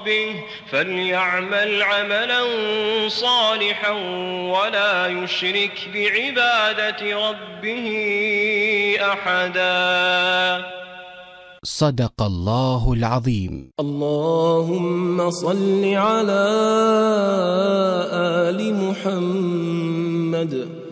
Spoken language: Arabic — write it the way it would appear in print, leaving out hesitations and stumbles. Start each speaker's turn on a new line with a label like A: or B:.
A: ربه فليعمل عملا صالحا ولا يشرك بعبادة ربه أحدا.
B: صدق الله العظيم.
C: اللهم صل على آل محمد